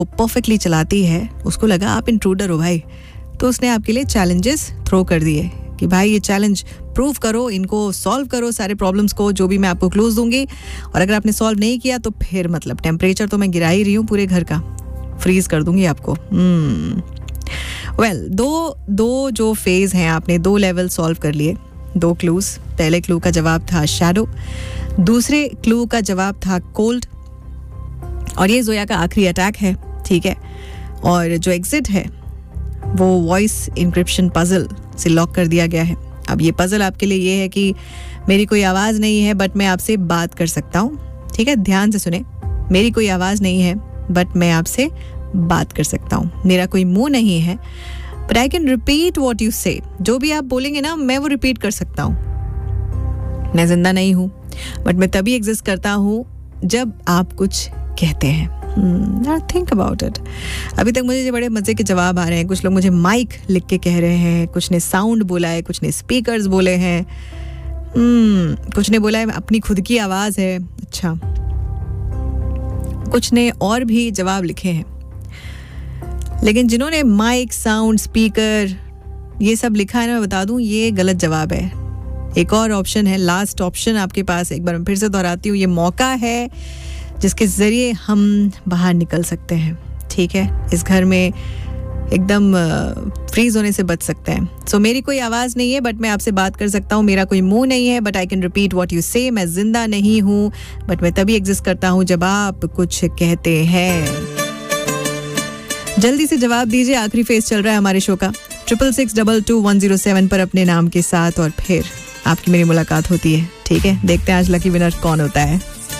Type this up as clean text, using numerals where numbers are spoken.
वो परफेक्टली चलाती है, उसको लगा आप इंट्रूडर हो भाई, तो उसने आपके लिए चैलेंजेस थ्रो कर दिए कि भाई ये चैलेंज प्रूव करो, इनको सॉल्व करो, सारे प्रॉब्लम्स को, जो भी मैं आपको क्लूज दूंगी, और अगर आपने सॉल्व नहीं किया तो फिर मतलब टेम्परेचर तो मैं गिरा ही रही हूँ पूरे घर का, फ्रीज कर दूंगी आपको. वेल, दो जो फेज हैं, आपने 2 लेवल सॉल्व कर लिए, 2 क्लूज. पहले क्लू का जवाब था शैडो, दूसरे क्लू का जवाब था कोल्ड, और ये जोया का आखिरी अटैक है. ठीक है, और जो एग्जिट है वो वॉइस इंक्रिप्शन पजल से लॉक कर दिया गया है. अब ये पजल आपके लिए ये है कि मेरी कोई आवाज़ नहीं है बट मैं आपसे बात कर सकता हूँ. ठीक है, ध्यान से सुने. मेरी कोई आवाज़ नहीं है बट मैं आपसे बात कर सकता हूँ. मेरा कोई मुंह नहीं है but I can repeat what you से. जो भी आप बोलेंगे ना, मैं वो रिपीट कर सकता हूँ. मैं जिंदा नहीं हूँ बट मैं तभी एग्जिस्ट करता हूँ जब आप कुछ कहते हैं. Think about it. अभी तक मुझे बड़े मजे के जवाब आ रहे हैं. कुछ लोग मुझे माइक लिख के कह रहे हैं, कुछ ने साउंड बोला है, कुछ ने स्पीकर्स बोले हैं, कुछ ने बोला है अपनी खुद की आवाज है. अच्छा, कुछ ने और भी जवाब लिखे हैं, लेकिन जिन्होंने माइक, साउंड, स्पीकर ये सब लिखा है ना, मैं बता दूं ये गलत जवाब है. एक और ऑप्शन है, लास्ट ऑप्शन आपके पास. एक बार मैं फिर से दोहराती हूँ, ये मौका है जिसके जरिए हम बाहर निकल सकते हैं. ठीक है, इस घर में एकदम फ्रीज होने से बच सकते हैं. सो मेरी कोई आवाज़ नहीं है बट मैं आपसे बात कर सकता हूँ. मेरा कोई मुंह नहीं है but I can repeat what you से. मैं जिंदा नहीं हूँ बट मैं तभी एग्जिस्ट करता हूँ जब आप कुछ कहते हैं. जल्दी से जवाब दीजिए. आखिरी फेज चल रहा है हमारे शो का. 66622107 पर अपने नाम के साथ, और फिर आपकी मेरी मुलाकात होती है. ठीक है, देखते हैं आज लकी विनर कौन होता है.